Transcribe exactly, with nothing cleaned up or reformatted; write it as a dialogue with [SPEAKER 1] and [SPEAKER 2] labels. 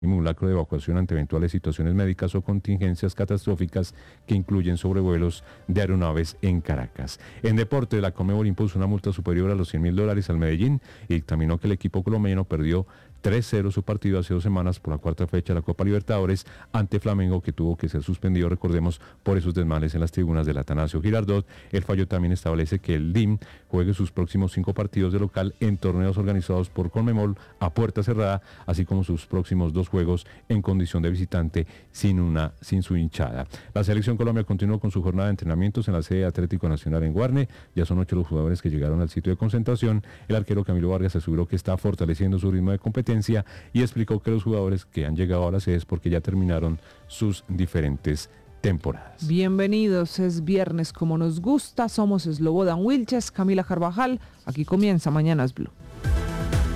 [SPEAKER 1] simulacro de evacuación ante eventuales situaciones médicas o contingencias catastróficas que incluyen sobrevuelos de aeronaves en Caracas. En deporte, la Conmebol impuso una multa superior a los cien mil dólares al Medellín y dictaminó que el equipo colombiano perdió tres cero su partido hace dos semanas por la cuarta fecha de la Copa Libertadores ante Flamengo, que tuvo que ser suspendido, recordemos, por esos desmanes en las tribunas del Atanasio Girardot. El fallo también establece que el D I M juegue sus próximos cinco partidos de local en torneos organizados por Conmebol a puerta cerrada, así como sus próximos dos juegos en condición de visitante sin una sin su hinchada. La Selección Colombia continuó con su jornada de entrenamientos en la sede Atlético Nacional en Guarne. Ya son ocho los jugadores que llegaron al sitio de concentración. El arquero Camilo Vargas aseguró que está fortaleciendo su ritmo de competencia y explicó que los jugadores que han llegado a la sede es porque ya terminaron sus diferentes temporadas.
[SPEAKER 2] Bienvenidos, es viernes como nos gusta, somos Slobodan Wilches, Camila Carvajal, aquí comienza Mañanas Blue.